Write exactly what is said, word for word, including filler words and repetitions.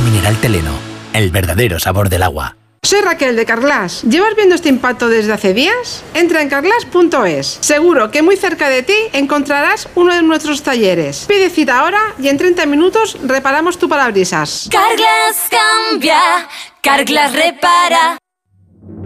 mineral Teleno, el verdadero sabor del agua. Soy Raquel de Carglass. ¿Llevas viendo este impacto desde hace días? Entra en carglass punto es. Seguro que muy cerca de ti encontrarás uno de nuestros talleres. Pide cita ahora y en treinta minutos reparamos tu parabrisas. Carglass cambia, Carglass repara.